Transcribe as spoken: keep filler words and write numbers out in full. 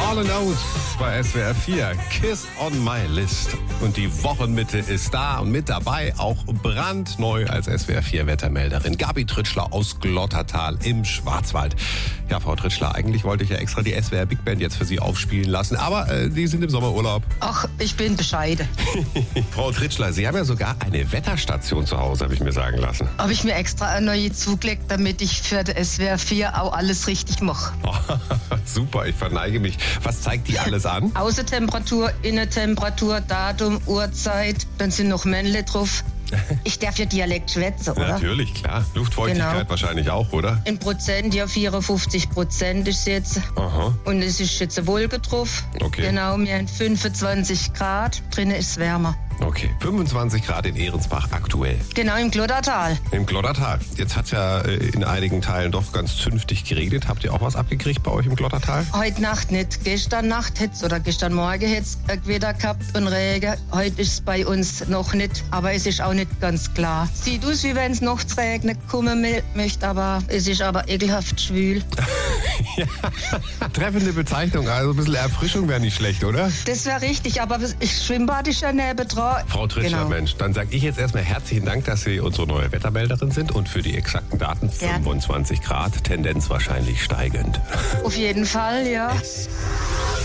Hall and Oates bei S W R vier. Kiss on my list. Und die Wochenmitte ist da und mit dabei auch brandneu als S W R vier Wettermelderin Gabi Tritschler aus Glottertal im Schwarzwald. Ja, Frau Tritschler, eigentlich wollte ich ja extra die S W R Big Band jetzt für Sie aufspielen lassen, aber äh, die sind im Sommerurlaub. Ach, ich bin bescheiden. Frau Tritschler, Sie haben ja sogar eine Wetterstation zu Hause, habe ich mir sagen lassen. Habe ich mir extra eine neue zugelegt, damit ich für die S W R vier auch alles richtig mache. Super, ich verneige mich. Was zeigt die alles an? Außentemperatur, Innentemperatur, Datum, Uhrzeit, dann sind noch Männle drauf. Ich darf ja Dialekt schwätzen, oder? Natürlich, klar. Luftfeuchtigkeit Genau. Wahrscheinlich auch, oder? In Prozent, ja, vierundfünfzig Prozent ist jetzt. Aha. Und es ist jetzt eine Wolke drauf. Okay. Genau, wir haben fünfundzwanzig Grad. Drinnen ist es wärmer. Okay, fünfundzwanzig Grad in Ehrensbach aktuell. Genau, im Glottertal. Im Glottertal. Jetzt hat es ja äh, in einigen Teilen doch ganz zünftig geregnet. Habt ihr auch was abgekriegt bei euch im Glottertal? Heute Nacht nicht. Gestern Nacht hätte oder gestern Morgen hätte es Gewitter gehabt und Regen. Heute ist es bei uns noch nicht, aber es ist auch nicht ganz klar. Sieht aus, wie wenn es noch zu regnen kommen möchte, aber es ist aber ekelhaft schwül. Ja. Treffende Bezeichnung. Also ein bisschen Erfrischung wäre nicht schlecht, oder? Das wäre richtig, aber das Schwimmbad ist ja nebendran. Frau Tritschler, Genau. Mensch, dann sage ich jetzt erstmal herzlichen Dank, dass Sie unsere neue Wettermelderin sind und für die exakten Daten Gern. fünfundzwanzig Grad, Tendenz wahrscheinlich steigend. Auf jeden Fall, ja.